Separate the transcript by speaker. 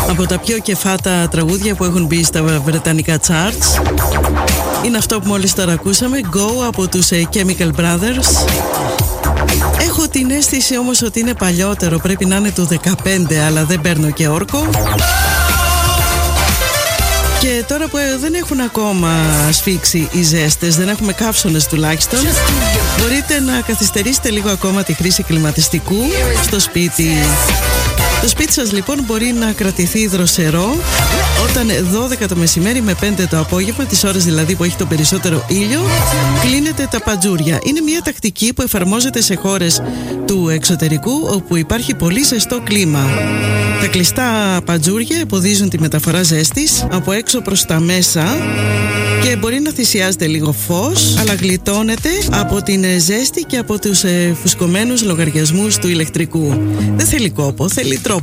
Speaker 1: Από τα πιο κεφάτα τραγούδια που έχουν μπει στα βρετανικά charts είναι αυτό που μόλις τώρα ακούσαμε, Go από τους Chemical Brothers. Έχω την αίσθηση όμως ότι είναι παλιότερο, πρέπει να είναι του 15, αλλά δεν παίρνω και όρκο. Και τώρα που δεν έχουν ακόμα σφίξει οι ζέστες, δεν έχουμε καύσωνες τουλάχιστον, μπορείτε να καθυστερήσετε λίγο ακόμα τη χρήση κλιματιστικού στο σπίτι. Το σπίτι σας λοιπόν μπορεί να κρατηθεί δροσερό όταν 12 το μεσημέρι με 5 το απόγευμα, τις ώρες δηλαδή που έχει το περισσότερο ήλιο, κλείνετε τα παντζούρια. Είναι μια τακτική που εφαρμόζεται σε χώρες του εξωτερικού όπου υπάρχει πολύ ζεστό κλίμα. Τα κλειστά παντζούρια εμποδίζουν τη μεταφορά ζέστης από έξω προς τα μέσα και μπορεί να θυσιάζετε λίγο φως, αλλά γλιτώνετε από την ζέστη και από τους φουσκωμένους λογαριασμούς του ηλεκτρικού. Δεν θέλει κόπο, θέλει τρόπο.